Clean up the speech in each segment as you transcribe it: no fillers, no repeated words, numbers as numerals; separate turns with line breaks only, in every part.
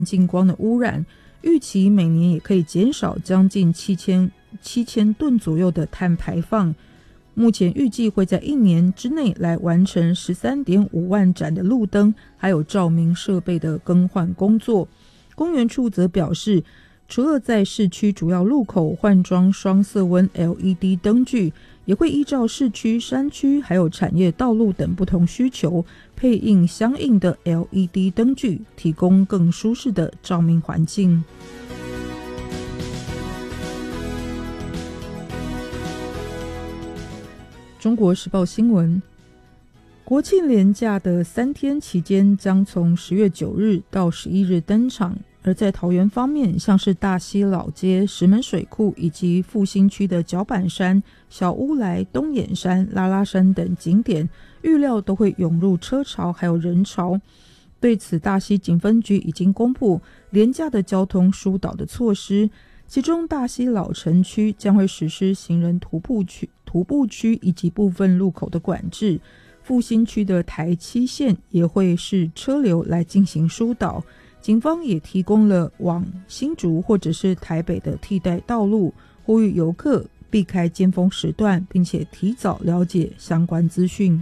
境光的污染，预期每年也可以减少将近7000吨左右的碳排放。目前预计会在1年之内来完成13.5万盏的路灯还有照明设备的更换工作。公园处则表示，除了在市区主要路口换装双色温 LED 灯具，也会依照市区、山区还有产业道路等不同需求，配印相应的 LED 灯具，提供更舒适的照明环境。中国时报新闻，国庆连假的3天期间将从10月9日到11日登场。而在桃园方面，像是大溪老街、石门水库以及复兴区的角板山、小乌来、东眼山、拉拉山等景点，预料都会涌入车潮还有人潮。对此，大溪警分局已经公布连假的交通疏导的措施，其中大溪老城区将会实施行人徒步区以及部分路口的管制，复兴区的台7线也会视车流来进行疏导。警方也提供了往新竹或者是台北的替代道路，呼吁游客避开尖峰时段，并且提早了解相关资讯。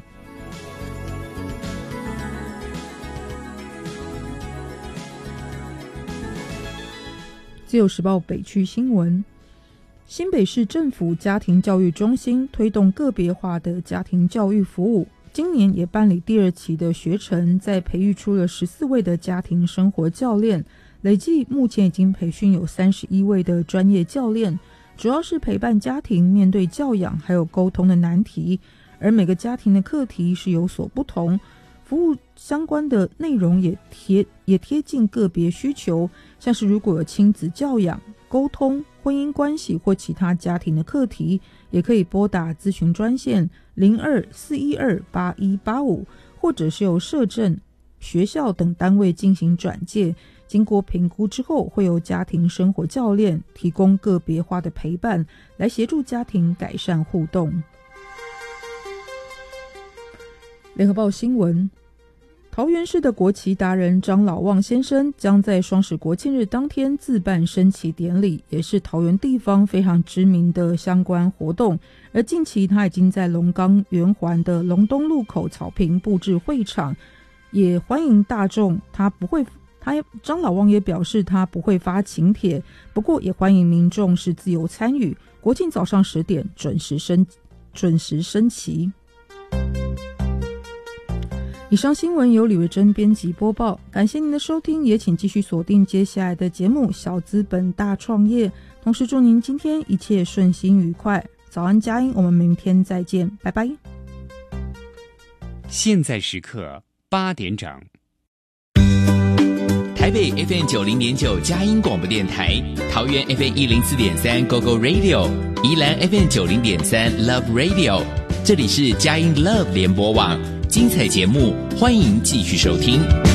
自由时报北区新闻，新北市政府家庭教育中心推动个别化的家庭教育服务，今年也办理第2期的学程，在培育出了14位的家庭生活教练，累计目前已经培训有31位的专业教练，主要是陪伴家庭面对教养还有沟通的难题，而每个家庭的课题是有所不同，服务相关的内容也贴近个别需求，像是如果有亲子教养、沟通、婚姻关系或其他家庭的课题，也可以拨打咨询专线02-412-8185，或者是由社政、学校等单位进行转介，经过评估之后，会由家庭生活教练提供个别化的陪伴，来协助家庭改善互动。联合报新闻，桃园市的国旗达人张老旺先生将在双十国庆日当天自办升旗典礼，也是桃园地方非常知名的相关活动。而近期他已经在龙岗圆环的龙东路口草坪布置会场，也欢迎大众。张老旺也表示他不会发请帖，不过也欢迎民众是自由参与。国庆早上10点准时升旗。以上新闻由李维珍编辑播报，感谢您的收听，也请继续锁定接下来的节目《小资本大创业》，同时祝您今天一切顺心愉快。早安佳音，我们明天再见，拜拜。
现在时刻8点整，台北 FM90.9 佳音广播电台，桃园 FM104.3 GoGo Radio， 宜兰 FM90.3 Love Radio， 这里是佳音 Love 联播网，精彩节目欢迎继续收听。